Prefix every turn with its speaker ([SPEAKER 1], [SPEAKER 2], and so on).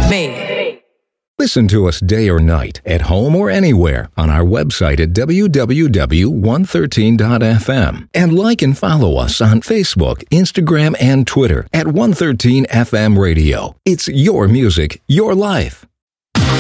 [SPEAKER 1] Me.
[SPEAKER 2] Listen to us day or night, at home or anywhere, on our website at www.113.fm. And like and follow us on Facebook, Instagram, and Twitter at 113 FM Radio. It's your music, your life.